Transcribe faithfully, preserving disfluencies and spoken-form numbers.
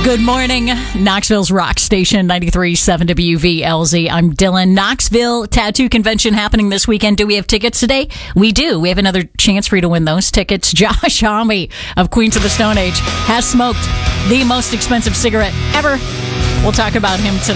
Good morning, Knoxville's rock station, ninety-three point seven W V L Z. I'm Dylan. Knoxville Tattoo Convention happening this weekend. Do we have tickets today? We do. We have another chance for you to win those tickets. Josh Homme of Queens of the Stone Age has smoked the most expensive cigarette ever. We'll talk about him today.